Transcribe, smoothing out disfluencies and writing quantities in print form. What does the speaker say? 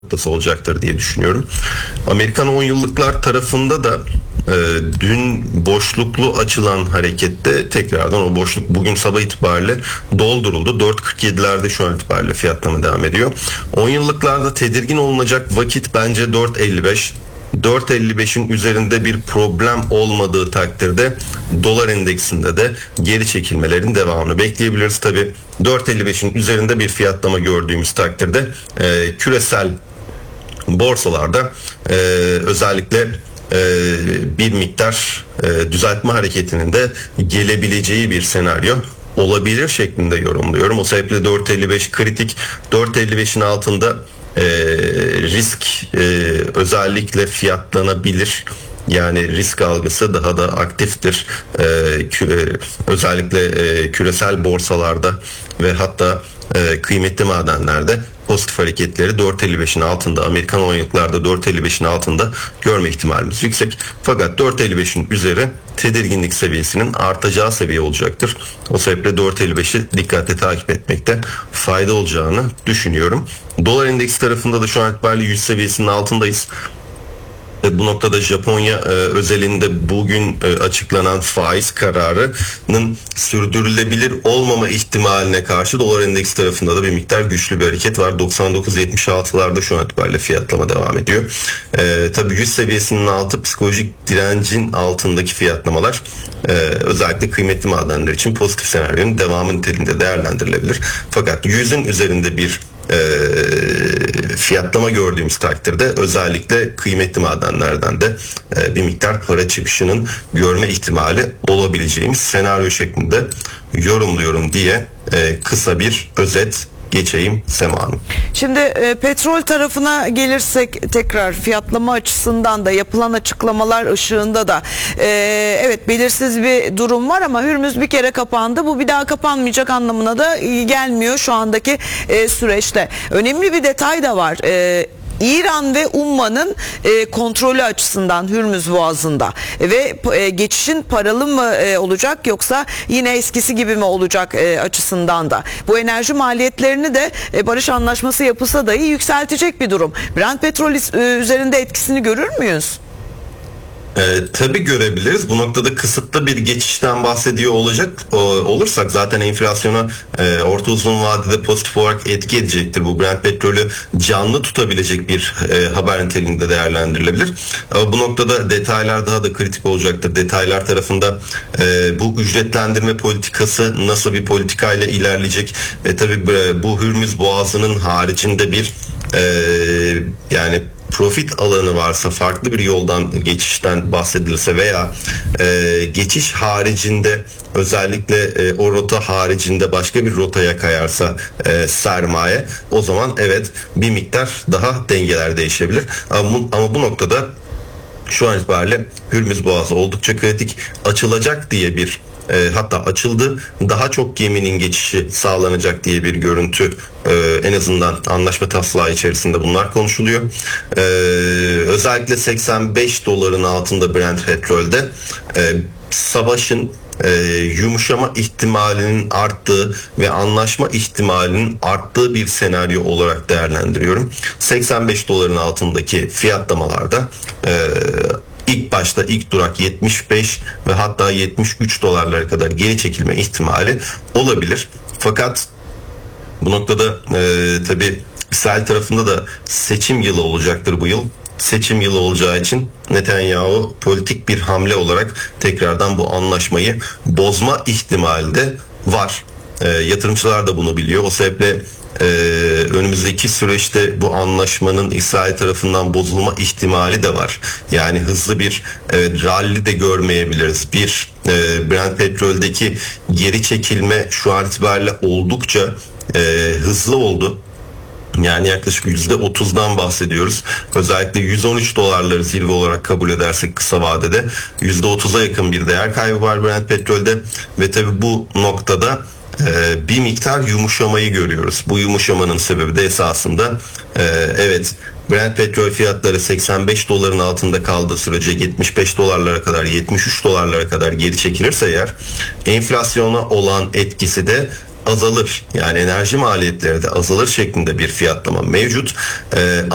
noktası olacaktır diye düşünüyorum. Amerikan 10 yıllıklar tarafında da dün boşluklu açılan harekette tekrardan o boşluk bugün sabah itibariyle dolduruldu. 4.47'lerde şu an itibariyle fiyatlama devam ediyor. 10 yıllıklarda tedirgin olunacak vakit bence 4.55. 4.55'in üzerinde bir problem olmadığı takdirde dolar endeksinde de geri çekilmelerin devamını bekleyebiliriz. Tabii 4.55'in üzerinde bir fiyatlama gördüğümüz takdirde küresel borsalarda özellikle bir miktar düzeltme hareketinin de gelebileceği bir senaryo olabilir şeklinde yorumluyorum. O sebeple 4.55 kritik. 4.55'in altında risk özellikle fiyatlanabilir. Yani risk algısı daha da aktiftir. Özellikle küresel borsalarda ve hatta kıymetli madenlerde pozitif hareketleri 4.55'in altında, Amerikan 10 yıllıklarda 4.55'in altında görme ihtimalimiz yüksek. Fakat 4.55'in üzeri tedirginlik seviyesinin artacağı seviye olacaktır. O sebeple 4.55'i dikkatle takip etmekte fayda olacağını düşünüyorum. Dolar endeksi tarafında da şu an itibariyle 100 seviyesinin altındayız. Bu noktada Japonya özelinde bugün açıklanan faiz kararının sürdürülebilir olmama ihtimaline karşı dolar endeksi tarafında da bir miktar güçlü bir hareket var. 99.76'larda şu an itibariyle fiyatlama devam ediyor. Tabii 100 seviyesinin altı psikolojik direncin altındaki fiyatlamalar özellikle kıymetli madenler için pozitif senaryonun devamı niteliğinde değerlendirilebilir. Fakat 100'ün üzerinde bir fiyatlama gördüğümüz takdirde özellikle kıymetli madenlerden de bir miktar para çıkışının görme ihtimali olabileceğimiz senaryo şeklinde yorumluyorum diye kısa bir özet geçeyim Sema Hanım. Şimdi petrol tarafına gelirsek tekrar fiyatlama açısından da yapılan açıklamalar ışığında da evet belirsiz bir durum var ama Hürmüz bir kere kapandı. Bu bir daha kapanmayacak anlamına da gelmiyor şu andaki süreçte. Önemli bir detay da var. İran ve Umman'ın kontrolü açısından Hürmüz Boğazı'nda ve geçişin paralı mı olacak yoksa yine eskisi gibi mi olacak açısından da. Bu enerji maliyetlerini de barış anlaşması yapılsa dahi yükseltecek bir durum. Brent petrol üzerinde etkisini görür müyüz? Tabii görebiliriz. Bu noktada kısıtlı bir geçişten bahsediyor olursak zaten enflasyona orta uzun vadede pozitif olarak etki edecektir. Bu Brent petrolü canlı tutabilecek bir haber niteliğinde değerlendirilebilir. Ama bu noktada detaylar daha da kritik olacaktır. Detaylar tarafında bu ücretlendirme politikası nasıl bir politikayla ilerleyecek? Tabii bu Hürmüz Boğazı'nın haricinde bir yani profit alanı varsa, farklı bir yoldan geçişten bahsedilirse veya geçiş haricinde özellikle o rota haricinde başka bir rotaya kayarsa sermaye, o zaman evet bir miktar daha dengeler değişebilir. Ama bu noktada şu an itibariyle Hürmüz Boğazı oldukça kritik. Açılacak diye bir hatta açıldı. Daha çok geminin geçişi sağlanacak diye bir görüntü en azından anlaşma taslağı içerisinde bunlar konuşuluyor. Özellikle 85 doların altında Brent petrolde savaşın yumuşama ihtimalinin arttığı ve anlaşma ihtimalinin arttığı bir senaryo olarak değerlendiriyorum. 85 doların altındaki fiyatlamalarda ilk durak 75 ve hatta 73 dolarlara kadar geri çekilme ihtimali olabilir. Fakat bu noktada tabii İsrail tarafında da seçim yılı olacaktır bu yıl. Seçim yılı olacağı için Netanyahu politik bir hamle olarak tekrardan bu anlaşmayı bozma ihtimali de var. Yatırımcılar da bunu biliyor. O sebeple önümüzdeki süreçte bu anlaşmanın İsrail tarafından bozulma ihtimali de var. Yani hızlı bir rally de görmeyebiliriz. Brent petroldeki geri çekilme şu an itibariyle oldukça hızlı oldu. Yani yaklaşık %30'dan bahsediyoruz. Özellikle 113 dolarları zirve olarak kabul edersek kısa vadede %30'a yakın bir değer kaybı var Brent petrolde ve tabii bu noktada bir miktar yumuşamayı görüyoruz. Bu yumuşamanın sebebi de esasında evet Brent petrol fiyatları 85 doların altında kaldığı sürece 75 dolarlara kadar 73 dolarlara kadar geri çekilirse eğer enflasyona olan etkisi de azalır. Yani enerji maliyetleri de azalır şeklinde bir fiyatlama mevcut.